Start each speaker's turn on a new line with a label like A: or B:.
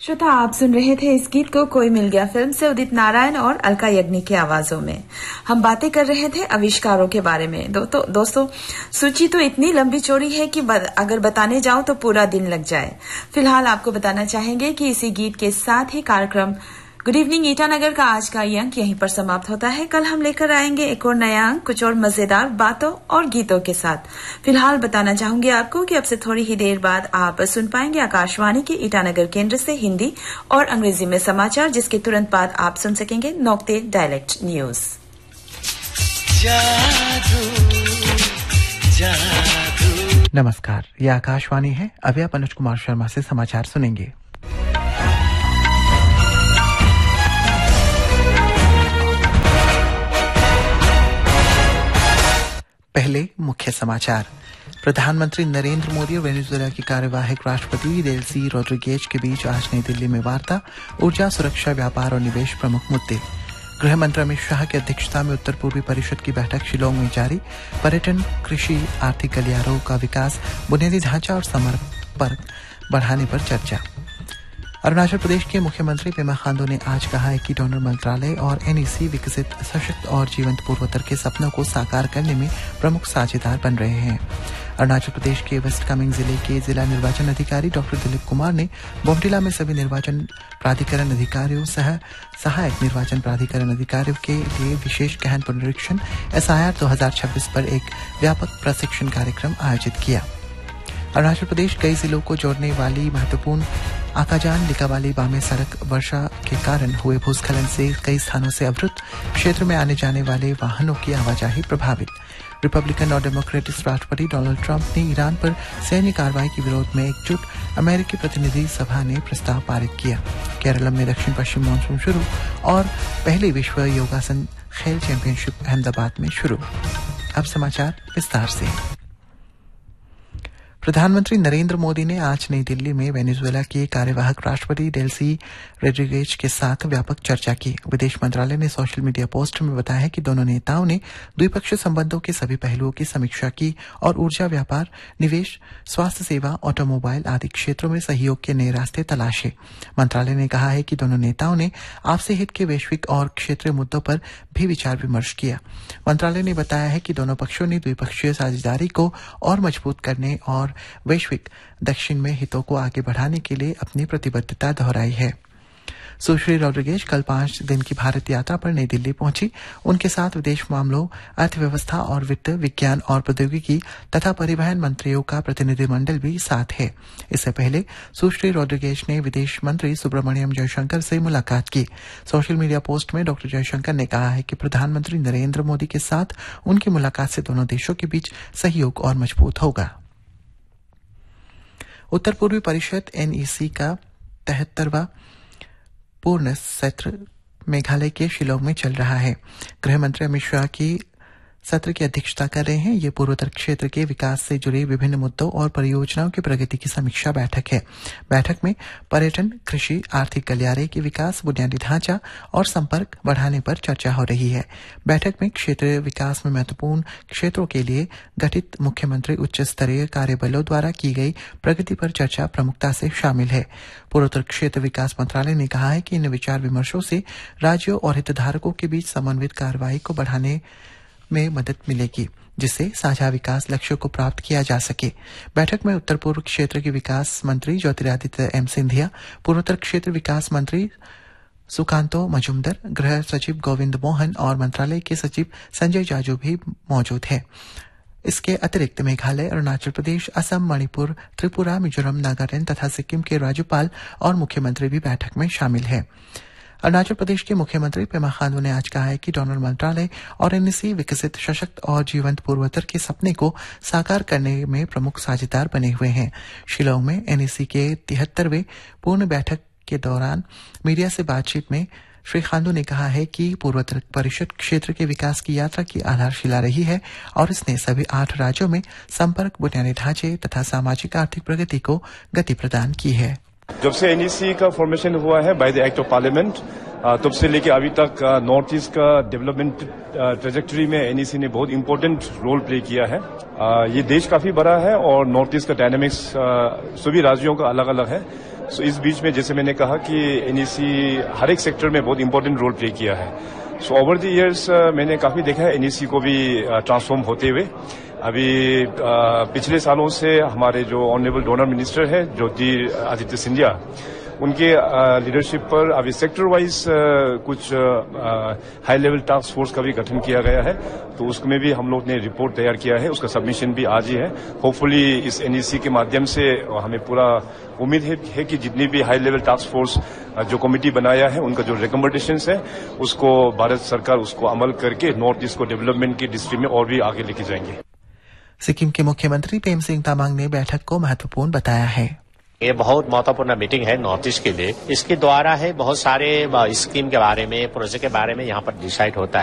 A: श्रोता, आप सुन रहे थे इस गीत को कोई मिल गया फिल्म से उदित नारायण और अलका याग्निक की आवाजों में। हम बातें कर रहे थे आविष्कारों के बारे में। दोस्तों, सूची तो इतनी लंबी चौड़ी है कि अगर बताने जाऊं तो पूरा दिन लग जाए। फिलहाल आपको बताना चाहेंगे कि इसी गीत के साथ ही कार्यक्रम गुड इवनिंग ईटानगर का आज का अंक यहीं पर समाप्त होता है। कल हम लेकर आएंगे एक और नया अंक, कुछ और मजेदार बातों और गीतों के साथ। फिलहाल बताना चाहूंगी आपको कि अब से थोड़ी ही देर बाद आप सुन पाएंगे आकाशवाणी के ईटानगर केंद्र से हिंदी और अंग्रेजी में समाचार, जिसके तुरंत बाद आप सुन सकेंगे नौकते डायलेक्ट न्यूज।
B: नमस्कार, यह आकाशवाणी है। अभी आप अनुज कुमार शर्मा से समाचार सुनेंगे। पहले मुख्य समाचार। प्रधानमंत्री नरेंद्र मोदी और वेनेजुएला की कार्यवाहक राष्ट्रपति डेल्सी रोड्रिगेज के बीच आज नई दिल्ली में वार्ता। ऊर्जा, सुरक्षा, व्यापार और निवेश प्रमुख मुद्दे। गृह मंत्री अमित शाह की अध्यक्षता में उत्तर पूर्वी परिषद की बैठक शिलोंग में जारी। पर्यटन, कृषि, आर्थिक गलियारों का विकास, बुनियादी ढांचा और संपर्क बढ़ाने पर चर्चा। अरुणाचल प्रदेश के मुख्यमंत्री पेमा खांडू ने आज कहा है कि डोनर मंत्रालय और एनईसी विकसित, सशक्त और जीवंत पूर्वोत्तर के सपनों को साकार करने में प्रमुख साझेदार बन रहे हैं। अरुणाचल प्रदेश के वेस्ट कामेंग जिले के जिला निर्वाचन अधिकारी डॉ दिलीप कुमार ने बोमडिला में सभी निर्वाचन प्राधिकरण अधिकारियों सह सहायक निर्वाचन प्राधिकरण अधिकारियों के लिए विशेष गहन पुनरीक्षण SIR 2026 पर एक व्यापक प्रशिक्षण कार्यक्रम आयोजित किया। अरुणाचल प्रदेश कई जिलों को जोड़ने वाली महत्वपूर्ण आकाजान लिकावाली बामे सड़क वर्षा के कारण हुए भूस्खलन से कई स्थानों से अवरुद्ध, क्षेत्र में आने जाने वाले वाहनों की आवाजाही प्रभावित। रिपब्लिकन और डेमोक्रेटिक राष्ट्रपति डोनाल्ड ट्रंप ने ईरान पर सैन्य कार्रवाई के विरोध में एकजुट अमेरिकी प्रतिनिधि सभा ने प्रस्ताव पारित किया। केरल में दक्षिण पश्चिम मानसून शुरू और पहली विश्व योगासन खेल चैंपियनशिप अहमदाबाद में शुरू। अब समाचार विस्तार से। प्रधानमंत्री नरेंद्र मोदी ने आज नई दिल्ली में वेनेजुएला के कार्यवाहक राष्ट्रपति डेल्सी रोड्रिगेज के साथ व्यापक चर्चा की। विदेश मंत्रालय ने सोशल मीडिया पोस्ट में बताया है कि दोनों नेताओं ने द्विपक्षीय संबंधों के सभी पहलुओं की समीक्षा की और ऊर्जा, व्यापार, निवेश, स्वास्थ्य सेवा, ऑटोमोबाइल आदि क्षेत्रों में सहयोग के नए रास्ते तलाशे। मंत्रालय ने कहा है कि दोनों नेताओं ने आपसी हित के वैश्विक और क्षेत्रीय मुद्दों पर भी विचार विमर्श किया। मंत्रालय ने बताया है कि दोनों पक्षों ने द्विपक्षीय साझेदारी को और मजबूत करने और वैश्विक दक्षिण में हितों को आगे बढ़ाने के लिए अपनी प्रतिबद्धता दोहराई है। सुश्री रोड्रिगेज कल 5 दिन की भारत यात्रा पर नई दिल्ली पहुंची। उनके साथ विदेश मामलों, अर्थव्यवस्था और वित्त, विज्ञान और प्रौद्योगिकी तथा परिवहन मंत्रियों का प्रतिनिधिमंडल भी साथ है। इससे पहले सुश्री रोड्रिगेज ने विदेश मंत्री सुब्रमण्यम जयशंकर से मुलाकात की। सोशल मीडिया पोस्ट में डॉ जयशंकर ने कहा है कि प्रधानमंत्री नरेंद्र मोदी के साथ उनकी मुलाकात से दोनों देशों के बीच सहयोग और मजबूत होगा। उत्तर पूर्वी परिषद NEC का 73वां पूर्ण सत्र मेघालय के शिलोंग में चल रहा है। गृह मंत्री अमित शाह की सत्र की अध्यक्षता कर रहे हैं। ये पूर्वोत्तर क्षेत्र के विकास से जुड़े विभिन्न मुद्दों और परियोजनाओं की प्रगति की समीक्षा बैठक है। बैठक में पर्यटन, कृषि, आर्थिक गलियारे के विकास, बुनियादी ढांचा और संपर्क बढ़ाने पर चर्चा हो रही है। बैठक में क्षेत्रीय विकास में महत्वपूर्ण क्षेत्रों के लिए गठित मुख्यमंत्री उच्च स्तरीय कार्यबलों द्वारा की गई प्रगति पर चर्चा प्रमुखता से शामिल है। पूर्वोत्तर क्षेत्र विकास मंत्रालय ने कहा है कि इन विचार विमर्शों से राज्यों और हितधारकों के बीच समन्वित कार्रवाई को बढ़ाने में मदद मिलेगी, जिससे साझा विकास लक्ष्यों को प्राप्त किया जा सके। बैठक में उत्तर पूर्व क्षेत्र के विकास मंत्री ज्योतिरादित्य M सिंधिया, पूर्वोत्तर क्षेत्र विकास मंत्री सुकांतो मजुमदार, गृह सचिव गोविंद मोहन और मंत्रालय के सचिव संजय जाजू भी मौजूद हैं। इसके अतिरिक्त मेघालय, अरुणाचल प्रदेश, असम, मणिपुर, त्रिपुरा, मिजोरम, नागालैंड तथा सिक्किम के राज्यपाल और मुख्यमंत्री भी बैठक में शामिल हैं। अरुणाचल प्रदेश के मुख्यमंत्री पेमा खांडू ने आज कहा है कि डोनर मंत्रालय और NEC विकसित, सशक्त और जीवंत पूर्वोत्तर के सपने को साकार करने में प्रमुख साझेदार बने हुए हैं। शिलोंग में NEC के 73वें पूर्ण बैठक के दौरान मीडिया से बातचीत में श्री खांडू ने कहा है कि पूर्वोत्तर परिषद क्षेत्र के विकास की यात्रा की आधारशिला रही है और इसने सभी 8 राज्यों में संपर्क, बुनियादी ढांचे तथा सामाजिक आर्थिक प्रगति को गति प्रदान की है।
C: जब से NEC का फॉर्मेशन हुआ है by the act of parliament, तब से लेके अभी तक नॉर्थ ईस्ट का डेवलपमेंट ट्रेजेक्टरी में NEC ने बहुत इम्पोर्टेंट रोल प्ले किया है। ये देश काफी बड़ा है और नॉर्थ ईस्ट का डायनामिक्स सभी राज्यों का अलग अलग है, सो इस बीच में जैसे मैंने कहा कि एनईसी हर एक सेक्टर में बहुत इंपॉर्टेंट रोल प्ले किया है। सो ओवर द इयर्स मैंने काफी देखा है एनईसी को भी ट्रांसफॉर्म होते हुए। अभी पिछले सालों से हमारे जो ऑनरेबल डोनर मिनिस्टर है ज्योतिरादित्य सिंधिया, उनके लीडरशिप पर अभी सेक्टर वाइज कुछ हाई लेवल टास्क फोर्स का भी गठन किया गया है। तो उसमें भी हम लोग ने रिपोर्ट तैयार किया है, उसका सबमिशन भी आज ही है। होपफुली इस एनईसी के माध्यम से हमें पूरा उम्मीद है कि जितनी भी हाई लेवल टास्क फोर्स जो कमेटी बनाया है, उनका जो रिकमेंडेशंस है, उसको भारत सरकार उसको अमल करके नॉर्थ ईस्ट को डेवलपमेंट की दृष्टि में और भी आगे लेके जाएंगे।
B: सिक्किम के मुख्यमंत्री प्रेम सिंह तामांग ने बैठक को महत्वपूर्ण बताया है।
D: ये बहुत महत्वपूर्ण मीटिंग है नॉर्थ ईस्ट के लिए। इसके द्वारा है बहुत सारे स्कीम के बारे में, प्रोजेक्ट के बारे में यहाँ पर डिसाइड होता है।